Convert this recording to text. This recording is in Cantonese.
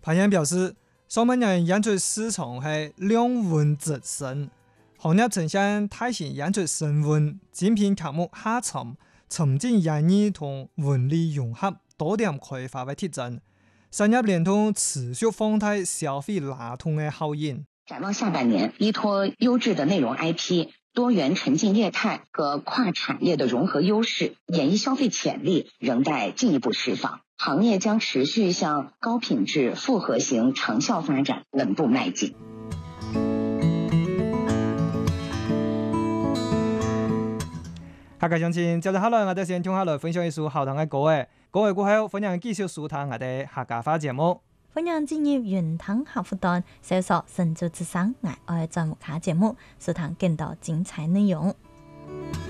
潘阳表示，上半年演出市场係兩穩直升，行業呈現大型演出升溫，精品劇目下沉，沉浸演繹同文理融合，多點開發嘅特徵。商業聯通持續放大消費拉動嘅效應。 展望下半年，依托優質的內容 IP、多元沉浸業態和跨產業的融合優勢，演藝消費潛力仍待進一步釋放。行業將持續向高品質複合型長效發展穩步邁進。 下個星期接住下來，我哋先聽下來分享一首好聽嘅歌誒。歌嘅過後，歡迎繼續收聽我哋客家話節目。 歡迎進入雲塘客戶端，搜索神州之聲愛愛節目卡節目，收聽更多精彩內容。